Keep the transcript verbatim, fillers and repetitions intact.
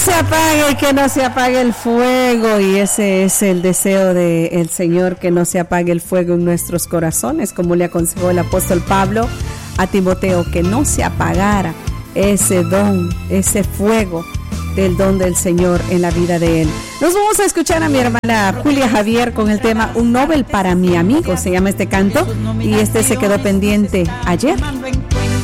se apague, que no se apague el fuego. Y ese es el deseo del Señor, que no se apague el fuego en nuestros corazones, como le aconsejó el apóstol Pablo a Timoteo, que no se apagara ese don, ese fuego del don del Señor en la vida de él. Nos vamos a escuchar a mi hermana Julia Javier con el tema Un Nobel para mi amigo, se llama este canto, y este se quedó pendiente ayer.